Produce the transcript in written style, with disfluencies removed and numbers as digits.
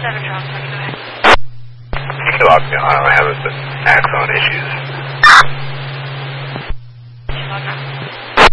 7 Charles, go ahead. Can you lock me on? I'm having some axon issues.